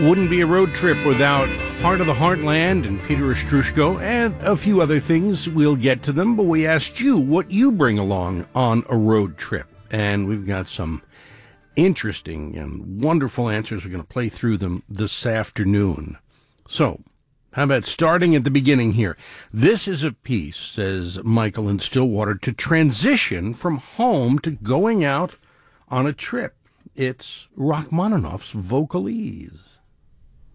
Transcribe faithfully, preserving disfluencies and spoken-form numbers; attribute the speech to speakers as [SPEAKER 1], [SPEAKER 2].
[SPEAKER 1] Wouldn't be a road trip without Heart of the Heartland and Peter Ostroushko and a few other things. We'll get to them, but we asked you what you bring along on a road trip. And we've got some interesting and wonderful answers. We're going to play through them this afternoon. So, how about starting at the beginning here? This is a piece, says Michael in Stillwater, to transition from home to going out on a trip. It's Rachmaninoff's Vocalese.